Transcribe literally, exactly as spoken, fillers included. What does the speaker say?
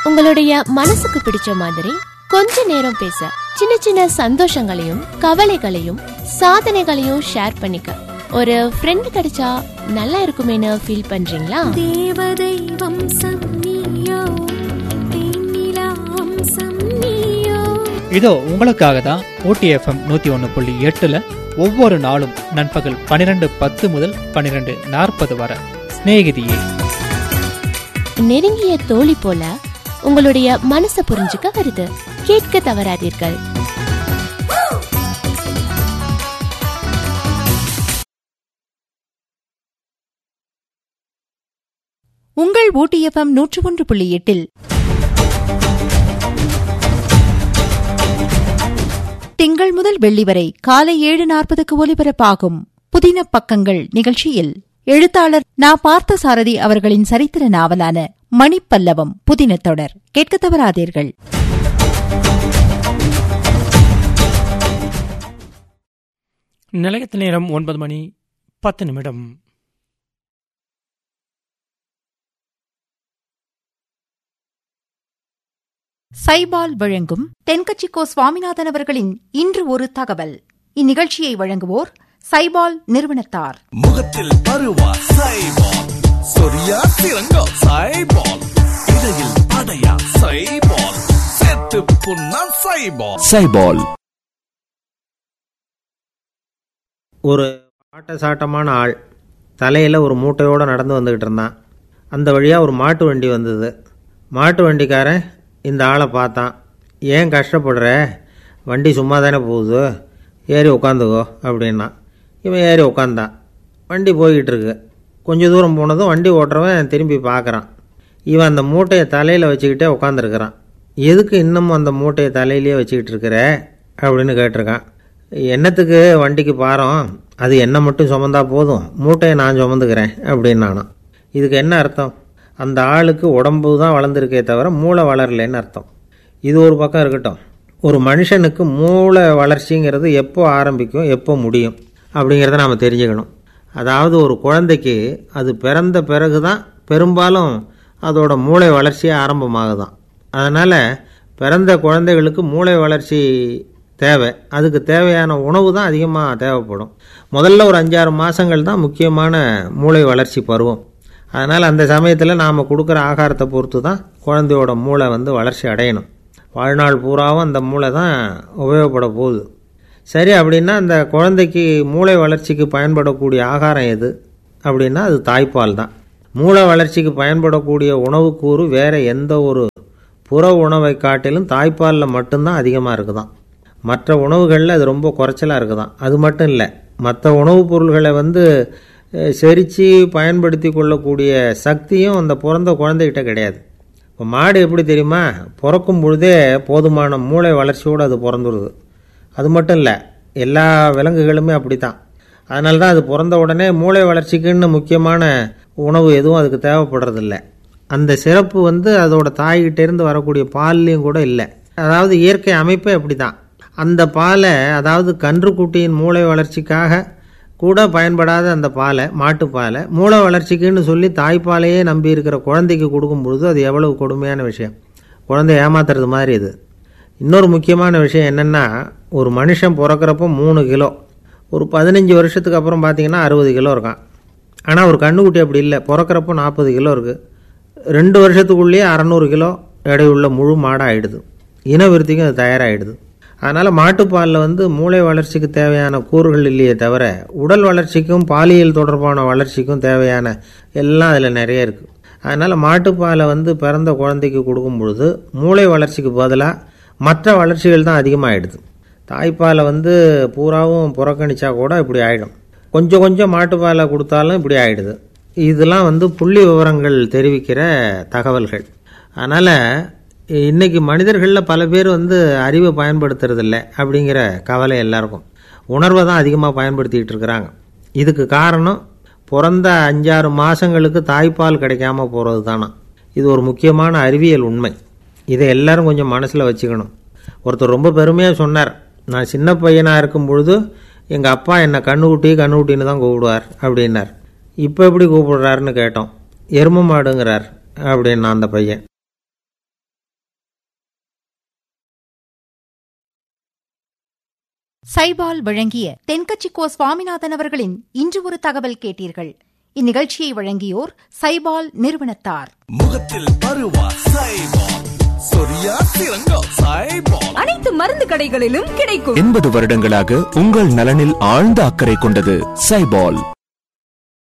உங்களுடைய மனசுக்கு பிடிச்ச மாதிரி கொஞ்ச நேரம் பேச, சின்ன சின்ன சந்தோஷங்களையும் கவலைகளையும் சாதனைகளையும் ஷேர் பண்ணிக்க ஒரு ஃப்ரெண்ட் கிடைச்சா நல்லா இருக்குமேனு ஃபீல் பண்றீங்களா? தேவதை வம்சம் நீயோ, தேனிலா வம்சம் நீயோ. இதோ உங்களுக்காக தான் ஊட்டி எஃப்எம் நூத்தி ஒன்னு புள்ளி எட்டுல ஒவ்வொரு நாளும் நண்பகல் பனிரெண்டு பத்து முதல் பனிரெண்டு நாற்பது வரை சிநேகிதியே. நெருங்கிய தோழி போல உங்களுடைய மனசை புரிஞ்சுக்க வருது. கேட்க தவறாதீர்கள். உங்கள் ஊட்டி எஃப்எம் நூற்று ஒன்று புள்ளி எட்டில் திங்கள் முதல் வெள்ளி வரை காலை ஏழு நாற்பதுக்கு ஒலிபரப்பாகும் புதின பக்கங்கள் நிகழ்ச்சியில் எழுத்தாளர் நா பார்த்தசாரதி அவர்களின் சரித்திர நாவலான மணிப்பல்லவம் புதின தொடர் கேட்க தவறாதீர்கள். நிலையத்து நேரம் ஒன்பது மணி பத்து நிமிடம். சைபால் வழங்கும் தென்கட்சிக்கோ சுவாமிநாதன் அவர்களின் இன்று ஒரு தகவல். இந்நிகழ்ச்சியை வழங்குவோர் சைபால் நிறுவனத்தார். முகத்தில் பருவா சைபால், சொரியா சிறங்கா சைபால், இடையில் அடையா சைபால், சேத்து புண்ணா சைபால். சைபால் ஒரு ஆட்ட சாட்டமான ஆள் தலையில் ஒரு மூட்டையோடு நடந்து வந்துக்கிட்டு இருந்தான். அந்த வழியாக ஒரு மாட்டு வண்டி வந்தது. மாட்டு வண்டிக்காரன் இந்த ஆளை பார்த்தான். ஏன் கஷ்டப்படுற, வண்டி சும்மா தானே போகுது, ஏறி உட்காந்துக்கோ அப்படின்னா. இவன் ஏறி உட்காந்தான். வண்டி போய்கிட்டு இருக்கு. கொஞ்சம் தூரம் போனதும் வண்டி ஓட்டுறவன் திரும்பி பார்க்குறான். இவன் அந்த மூட்டையை தலையில் வச்சுக்கிட்டே உட்காந்துருக்கிறான். எதுக்கு இன்னமும் அந்த மூட்டையை தலையிலேயே வச்சுக்கிட்டு இருக்கிற அப்படின்னு கேட்டிருக்கான். என்னத்துக்கு வண்டிக்கு பாரம், அது என்ன மட்டும் சுமந்தா போதும், மூட்டையை நான் சுமந்துக்கிறேன் அப்படின்னு நானும். இதுக்கு என்ன அர்த்தம்? அந்த ஆளுக்கு உடம்பு தான் வளர்ந்துருக்கே தவிர மூளை வளரலைன்னு அர்த்தம். இது ஒரு பக்கம் இருக்கட்டும். ஒரு மனுஷனுக்கு மூளை வளர்ச்சிங்கிறது எப்போ ஆரம்பிக்கும், எப்போ முடியும் அப்படிங்கிறத நாம் தெரிஞ்சுக்கணும். அதாவது ஒரு குழந்தைக்கு அது பிறந்த பிறகு தான் பெரும்பாலும் அதோட மூளை வளர்ச்சியே ஆரம்பமாகுதான். அதனால் பிறந்த குழந்தைகளுக்கு மூளை வளர்ச்சி தேவை. அதுக்கு தேவையான உணவு தான் அதிகமாக தேவைப்படும். முதல்ல ஒரு அஞ்சாறு மாதங்கள் தான் முக்கியமான மூளை வளர்ச்சி பருவம். அதனால் அந்த சமயத்தில் நாம் கொடுக்குற ஆகாரத்தை பொறுத்து தான் குழந்தையோட மூளை வந்து வளர்ச்சி அடையணும். வாழ்நாள் பூராவும் அந்த மூளை தான் உபயோகப்பட போகுது. சரி, அப்படின்னா அந்த குழந்தைக்கு மூளை வளர்ச்சிக்கு பயன்படக்கூடிய ஆகாரம் எது அப்படின்னா அது தாய்ப்பால் தான். மூளை வளர்ச்சிக்கு பயன்படக்கூடிய உணவுக்கூறு வேறு எந்த ஒரு புற உணவை காட்டிலும் தாய்ப்பாலில் மட்டும்தான் அதிகமாக இருக்குதான். மற்ற உணவுகளில் அது ரொம்ப குறைச்சலாக இருக்குதான். அது மட்டும் இல்லை, மற்ற உணவுப் பொருள்களை வந்து செரித்து பயன்படுத்தி கொள்ளக்கூடிய சக்தியும் அந்த பிறந்த குழந்தைகிட்ட கிடையாது. இப்போ மாடு எப்படி தெரியுமா, பிறக்கும் பொழுதே போதுமான மூளை வளர்ச்சியோடு அது பிறந்துடுது. அது மட்டும் இல்லை, எல்லா விலங்குகளுமே அப்படி தான். அதனால தான் அது பிறந்த உடனே மூளை வளர்ச்சிக்குன்னு முக்கியமான உணவு எதுவும் அதுக்கு தேவைப்படுறதில்ல. அந்த சிறப்பு வந்து அதோட தாய்கிட்டேருந்து வரக்கூடிய பால்லையும் கூட இல்லை. அதாவது இயற்கை அமைப்பே அப்படி தான். அந்த பாலை, அதாவது கன்றுக்குட்டியின் மூளை வளர்ச்சிக்காக கூட பயன்படாத அந்த பாலை, மாட்டுப்பாலை, மூளை வளர்ச்சிக்குன்னு சொல்லி தாய்ப்பாலையே நம்பி இருக்கிற குழந்தைக்கு கொடுக்கும் பொழுது அது எவ்வளவு கொடுமையான விஷயம். குழந்தை ஏமாத்துறது மாதிரி இது. இன்னொரு முக்கியமான விஷயம் என்னென்னா, ஒரு மனுஷன் பிறக்கிறப்போ மூணு கிலோ, ஒரு பதினஞ்சு வருஷத்துக்கு அப்புறம் பார்த்திங்கன்னா அறுபது கிலோ இருக்கான். ஆனால் ஒரு கண்ணுக்குட்டி அப்படி இல்லை, பிறக்கிறப்போ நாற்பது கிலோ இருக்குது. ரெண்டு வருஷத்துக்குள்ளேயே அறநூறு கிலோ எடையுள்ள முழு மாடாக ஆகிடுது. இனவிருத்திக்கும் அது தயாராகிடுது. அதனால் மாட்டுப்பாலில் வந்து மூளை வளர்ச்சிக்கு தேவையான கூறுகள் இல்லையே தவிர உடல் வளர்ச்சிக்கும் பாலியல் தொடர்பான வளர்ச்சிக்கும் தேவையான எல்லாம் அதில் நிறைய இருக்குது. அதனால் மாட்டுப்பாலை வந்து பிறந்த குழந்தைக்கு கொடுக்கும் பொழுது மூளை வளர்ச்சிக்கு பதிலாக மற்ற வளர்ச்சிகள் தான் அதிகமாகிடுது. தாய்ப்பாலை வந்து பூராவும் புறக்கணிச்சா கூட இப்படி ஆகிடும். கொஞ்சம் கொஞ்சம் மாட்டுப்பாலை கொடுத்தாலும் இப்படி ஆகிடுது. இதெல்லாம் வந்து புள்ளி விவரங்கள் தெரிவிக்கிற தகவல்கள். அதனால் இன்றைக்கி மனிதர்களில் பல பேர் வந்து அறிவை பயன்படுத்துறதில்லை அப்படிங்கிற கவலை எல்லாருக்கும். உணர்வை தான் அதிகமாக பயன்படுத்திகிட்டு இருக்கிறாங்க. இதுக்கு காரணம் பிறந்த அஞ்சாறு மாதங்களுக்கு தாய்ப்பால் கிடைக்காம போகிறது தானே. இது ஒரு முக்கியமான அறிவியல் உண்மை. இதை எல்லாரும் கொஞ்சம் மனசில் வச்சுக்கணும். ஒருத்தர் ரொம்ப பெருமையாக சொன்னார், நான் சின்ன பையனாக இருக்கும் பொழுது எங்கள் அப்பா என்னை கண்ணுக்குட்டி கண்ணுக்குட்டின்னு தான் கூப்பிடுவார் அப்படின்னார். இப்போ எப்படி கூப்பிடுறாருன்னு கேட்டோம். எரும மாடுங்கிறார் அப்படின்னா அந்த பையன். சைபால் வழங்கிய தென்கட்சி கோ சுவாமிநாதன் அவர்களின் இன்று ஒரு தகவல் கேட்டீர்கள். இந்நிகழ்ச்சியை வழங்கியோர் சைபால் நிறுவனத்தார். முகத்தில் பருவா சைபால், சொரியா சிறங்கோ சைபால், அனைத்து மருந்து கடைகளிலும் கிடைக்கும். எண்பது வருடங்களாக உங்கள் நலனில் ஆழ்ந்த அக்கறை கொண்டது சைபால்.